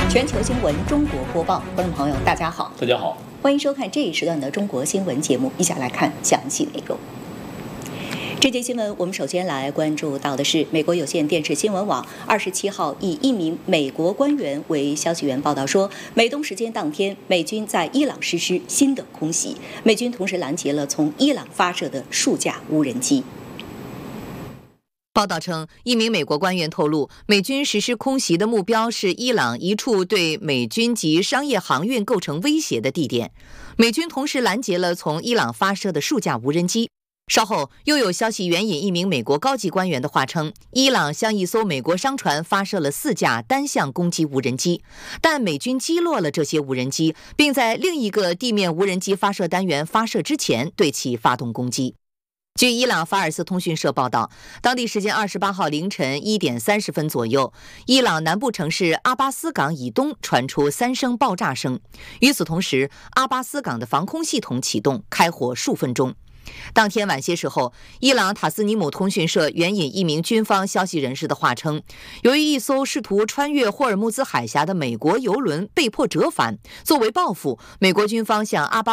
全球新闻中国播报，观众朋友大家好， 大家好， 欢迎收看这一时段的中国新闻节目，一起来看详细内容。这节新闻，我们首先来关注到的是，美国有线电视新闻网27号以一名美国官员为消息源报道说，美东时间当天，美军在伊朗实施新的空袭，美军同时拦截了从伊朗发射的数架无人机。 报道称，一名美国官员透露，美军实施空袭的目标是伊朗一处对美军及商业航运构成威胁的地点。美军同时拦截了从伊朗发射的数架无人机。稍后又有消息援引一名美国高级官员的话称，伊朗向一艘美国商船发射了4架单向攻击无人机，但美军击落了这些无人机，并在另一个地面无人机发射单元发射之前对其发动攻击。据伊朗法尔斯通讯社报道，当地时间28号凌晨1点30分左右，伊朗南部城市阿巴斯港以东传出3声爆炸声。与此同时，阿巴斯港的防空系统启动，开火数分钟。当天晚些时候，伊朗塔斯尼姆通讯社援引一名军方消息人士的话称，由于一艘试图穿越霍尔木兹海峡的美国油轮被迫折返，作为报复，美国军方向阿巴